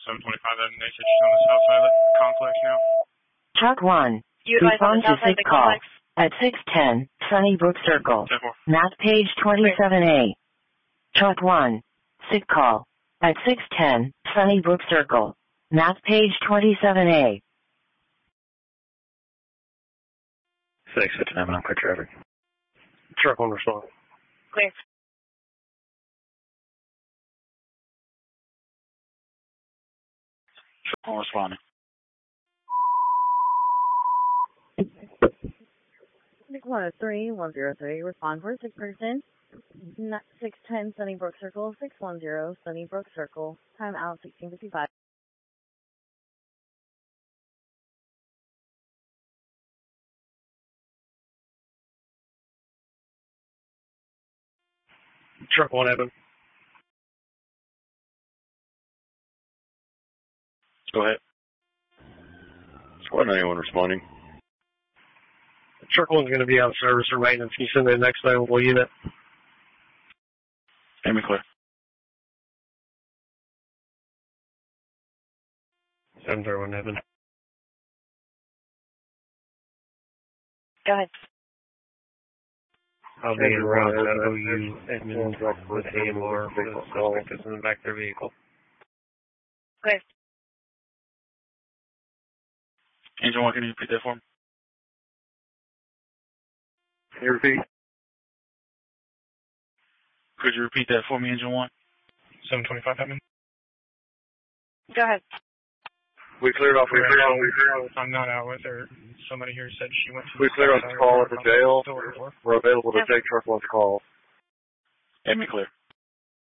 725 that Nation on the south side of the complex now. Truck 1. Respond to sick call at 610 Sunnybrook Circle. Map page 27A. Truck 1. Sick call at 610 Sunnybrook Circle. Map page 27A. 659, I'm clear traffic. Truck 1 respond. Clear. Truck 1 responding. Nick 103-103, respond for a sick person. 610 Sunnybrook Circle, 610 Sunnybrook Circle. Time out 1655. Truck 1 Evan. Go ahead. Squad 91 responding. Truck 1's going to be out of service or maintenance. Can you send the next available unit? Amy clear. 731 Evan. Go ahead. I'll be in route to OU admin with AMR for the suspect is in the back of their vehicle. Clear. Engine 1, can you repeat that for me? Can you repeat? Could you repeat that for me, Engine 1? 725 Evan. Go ahead. We cleared off. I'm not out with her. Somebody here said she went to We cleared off the call at the jail. We're available to take truck 1's call. Amy clear.